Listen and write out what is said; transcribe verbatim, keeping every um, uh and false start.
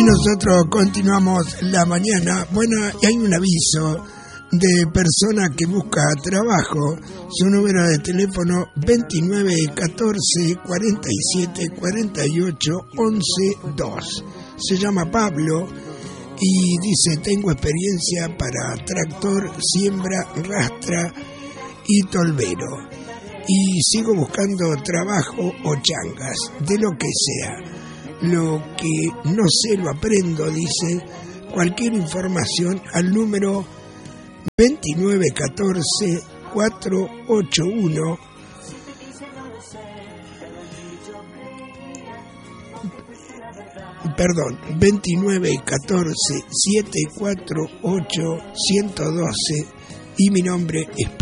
Nosotros continuamos la mañana. Bueno, y hay un aviso de persona que busca trabajo. Su número de teléfono veintinueve catorce cuarenta y siete cuarenta y ocho once dos. Se llama Pablo y dice: tengo experiencia para tractor, siembra, rastra y tolvero, y sigo buscando trabajo o changas, de lo que sea. Lo que no sé lo aprendo, dice. Cualquier información al número veintinueve catorce cuatrocientos ochenta y uno perdón, veintinueve catorce setecientos cuarenta y ocho ciento doce, y mi nombre es